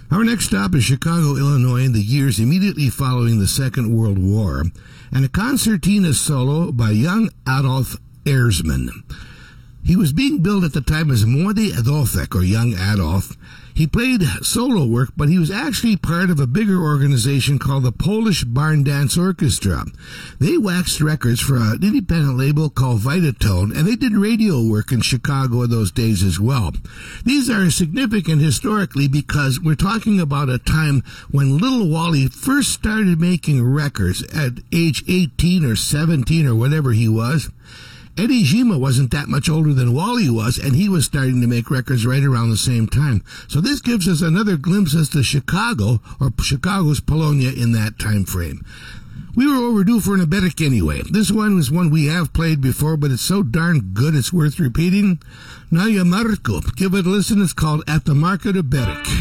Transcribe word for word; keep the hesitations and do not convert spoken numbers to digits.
Our next stop is Chicago, Illinois, in the years immediately following the Second World War, and a concertina solo by young Adolf Erzman. He was being billed at the time as Młody Adolfek, or Young Adolf. He played solo work, but he was actually part of a bigger organization called the Polish Barn Dance Orchestra. They waxed records for an independent label called Vitatone, and they did radio work in Chicago in those days as well. These are significant historically because we're talking about a time when Little Wally first started making records at age eighteen or seventeen or whatever he was. Eddie Zima wasn't that much older than Wally was, and he was starting to make records right around the same time. So this gives us another glimpse as to Chicago, or Chicago's Polonia in that time frame. We were overdue for an Abetic anyway. This one was one we have played before, but it's so darn good it's worth repeating. Naya Marko. Give it a listen. It's called At the Market Abetic.